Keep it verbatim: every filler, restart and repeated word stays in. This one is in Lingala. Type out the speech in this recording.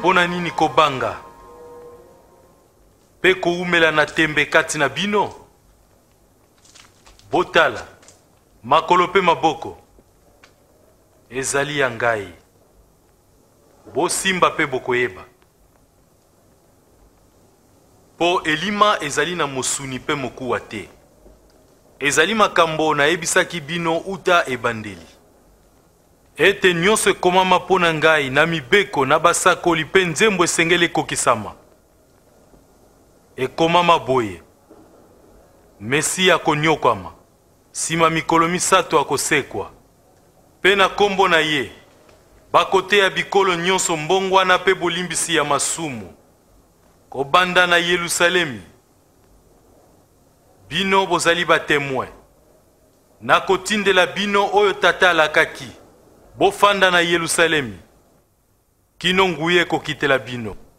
pona nini kobanga pe koumela na tembe kati na bino? Botala makolo pe maboko ezali ya ngai, bosimba pe bokoyeba. Po elima ezali na mosuni pe mokuwa te, ezali makambo na ebisaki bino uta ebandeli. Ete nyonso ekomama pona ngai na mibeko na basakoli pe nzembo esengeli ekokisama. Ekomama boye, Mesia akonyokwama, sima mikolo misato akosekwa, pe na kombo na ye bakoteya bikolo nyonso mbongwana pe bolimbisi ya masumu kobanda na Yerusalemi. Bino bozali batemoin, nakotindela bino oyo tata alakaki, bofanda na Yerusalemi kino nguye kokitela bino.